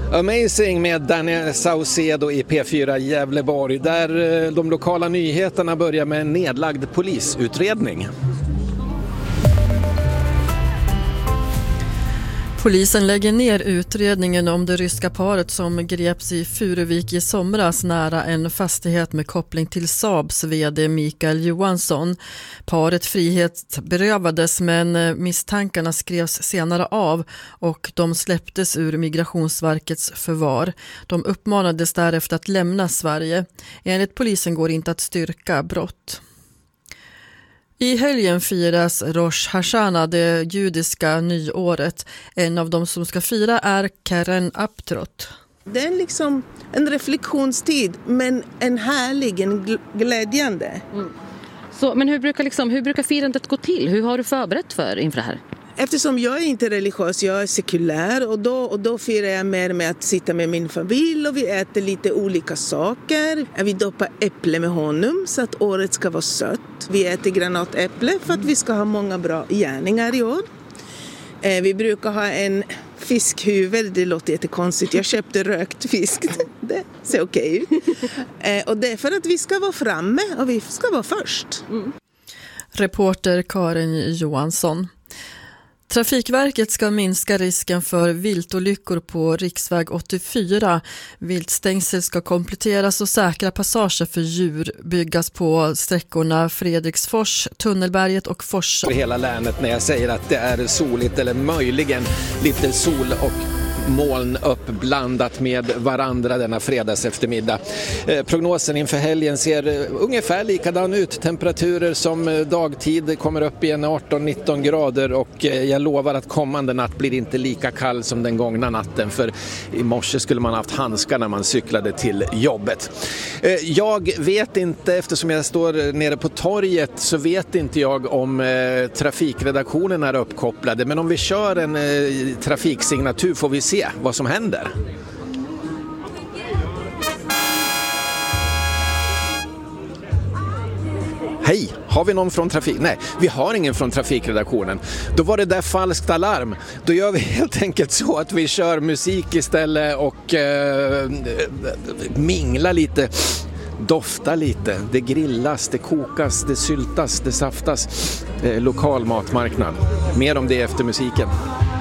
Amazing med Daniel Saucedo i P4 Gävleborg, där de lokala nyheterna börjar med en nedlagd polisutredning. Polisen lägger ner utredningen om det ryska paret som greps i Furuvik i somras nära en fastighet med koppling till Saabs vd Mikael Johansson. Paret frihetsberövades, men misstankarna skrevs senare av och de släpptes ur Migrationsverkets förvar. De uppmanades därefter att lämna Sverige. Enligt polisen går det inte att styrka brott. I helgen firas Rosh Hashanah, det judiska nyåret. En av de som ska fira är Karen Aptrot. Det är liksom en reflektionstid, men en härlig, en glädjande. Så, men hur brukar firandet gå till? Hur har du förberett för inför det här? Eftersom jag är inte religiös, jag är sekulär och då firar jag mer med att sitta med min familj och vi äter lite olika saker. Vi doppar äpple med honung så att året ska vara sött. Vi äter granatäpple för att vi ska ha många bra gärningar i år. Vi brukar ha en fiskhuvud, det låter jättekonstigt. Jag köpte rökt fisk, det ser okej ut. Och det är för att vi ska vara framme och vi ska vara först. Reporter Karin Johansson. Trafikverket ska minska risken för viltolyckor på riksväg 84. Viltstängsel ska kompletteras och säkra passager för djur byggas på sträckorna Fredriksfors, Tunnelberget och Forsa. För hela länet när jag säger att det är soligt eller möjligen lite sol och moln uppblandat med varandra denna fredags eftermiddag. Prognosen inför helgen ser ungefär likadan ut. Temperaturer som dagtid kommer upp i en 18-19 grader och jag lovar att kommande natt blir inte lika kall som den gångna natten, för i morse skulle man haft handskar när man cyklade till jobbet. Jag vet inte, eftersom jag står nere på torget så vet inte jag om trafikredaktionen är uppkopplade, men om vi kör en trafiksignatur får vi se vad som händer. Hej, har vi någon från trafik? Nej, vi har ingen från trafikredaktionen. Då var det där falskt alarm. Då gör vi helt enkelt så att vi kör musik istället och minglar lite. Dofta lite, det grillas, det kokas, det syltas, det saftas. Lokal matmarknad. Mer om det efter musiken.